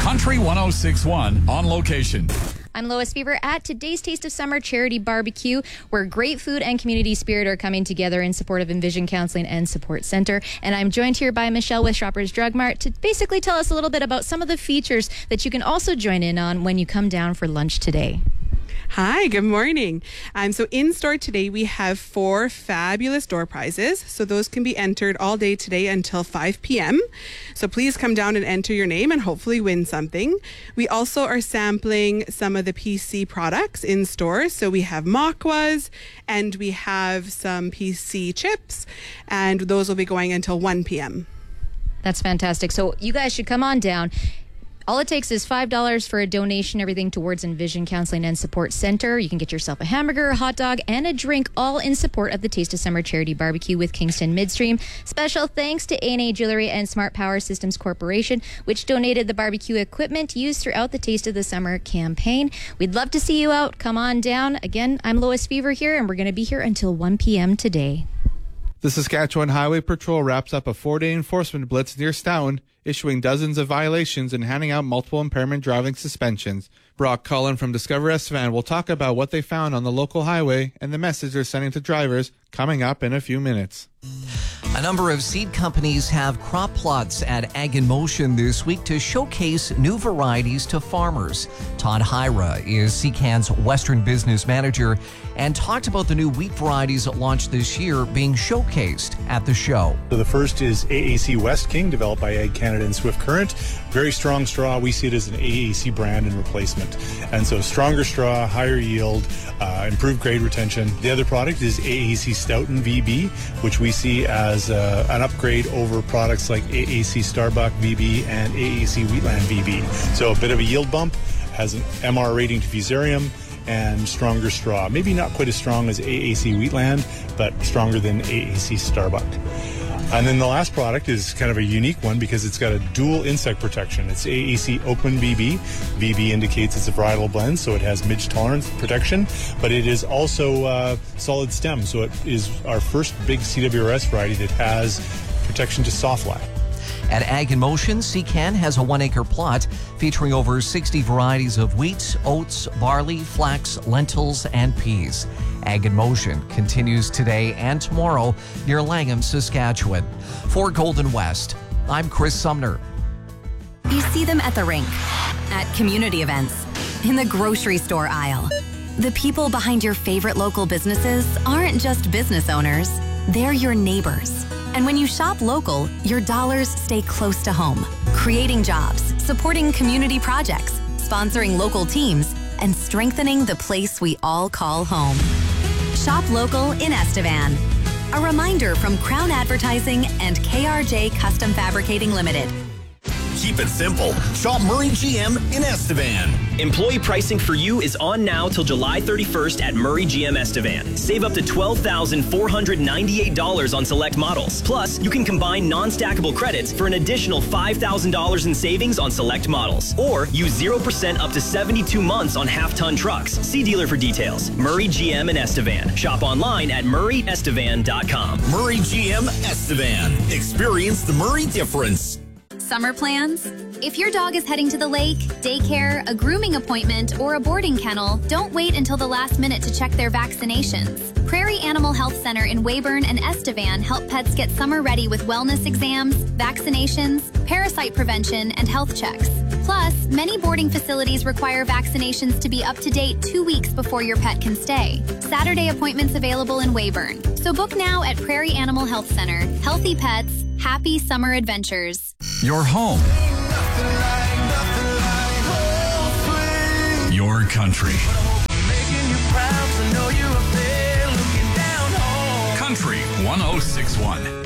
Country 106.1 on location. I'm Lois Fever at today's Taste of Summer Charity Barbecue, where great food and community spirit are coming together in support of Envision Counseling and Support Center. And I'm joined here by Michelle with Shoppers Drug Mart to basically tell us a little bit about some of the features that you can also join in on when you come down for lunch today. Hi, good morning. So in store today, we have 4 fabulous door prizes. So those can be entered all day today until 5 p.m. So please come down and enter your name and hopefully win something. We also are sampling some of the PC products in store. So we have Makwas and we have some PC chips, and those will be going until 1 p.m. That's fantastic. So you guys should come on down. All it takes is $5 for a donation, everything towards Envision Counseling and Support Center. You can get yourself a hamburger, a hot dog, and a drink, all in support of the Taste of Summer Charity Barbecue with Kingston Midstream. Special thanks to A&A Jewelry and Smart Power Systems Corporation, which donated the barbecue equipment used throughout the Taste of the Summer campaign. We'd love to see you out. Come on down. Again, I'm Lois Fever here, and we're going to be here until 1 p.m. today. The Saskatchewan Highway Patrol wraps up a 4-day enforcement blitz near Stoughton, issuing dozens of violations and handing out multiple impairment driving suspensions. Brock Cullen from Discover Estevan will talk about what they found on the local highway and the message they're sending to drivers coming up in a few minutes. A number of seed companies have crop plots at Ag in Motion this week to showcase new varieties to farmers. Todd Hyra is CCAN's Western Business Manager and talked about the new wheat varieties that launched this year being showcased at the show. So the first is AAC West King, developed by Ag Canada and Swift Current. Very strong straw. We see it as an AAC brand and replacement. And so stronger straw, higher yield, improved grade retention. The other product is AAC Stoughton VB, which we see as an upgrade over products like AAC Starbuck VB and AAC Wheatland VB. So a bit of a yield bump, has an MR rating to fusarium, and stronger straw. Maybe not quite as strong as AAC Wheatland, but stronger than AAC Starbuck. And then the last product is kind of a unique one because it's got a dual insect protection. It's AAC Oakman VB. VB indicates it's a varietal blend, so it has midge tolerance protection, but it is also solid stem. So it is our first big CWRS variety that has protection to softlat. At Ag in Motion, CCAN has a 1-acre plot featuring over 60 varieties of wheat, oats, barley, flax, lentils, and peas. Ag in Motion continues today and tomorrow near Langham, Saskatchewan. For Golden West, I'm Chris Sumner. You see them at the rink, at community events, in the grocery store aisle. The people behind your favorite local businesses aren't just business owners, they're your neighbors. And when you shop local, your dollars stay close to home, creating jobs, supporting community projects, sponsoring local teams, and strengthening the place we all call home. Shop local in Estevan. A reminder from Crown Advertising and KRJ Custom Fabricating Limited. Keep it simple. Shop Murray GM in Estevan. Employee pricing for you is on now till July 31st at Murray GM Estevan. Save up to $12,498 on select models. Plus, you can combine non-stackable credits for an additional $5,000 in savings on select models. Or use 0% up to 72 months on half-ton trucks. See dealer for details. Murray GM in Estevan. Shop online at murrayestevan.com. Murray GM Estevan. Experience the Murray difference. Summer plans? If your dog is heading to the lake, daycare, a grooming appointment, or a boarding kennel, don't wait until the last minute to check their vaccinations. Prairie Animal Health Center in Weyburn and Estevan help pets get summer ready with wellness exams, vaccinations, parasite prevention, and health checks. Plus, many boarding facilities require vaccinations to be up to date 2 weeks before your pet can stay. Saturday appointments available in Weyburn. So book now at Prairie Animal Health Center. Healthy pets, happy summer adventures. Your home. Your country. Country 106.1.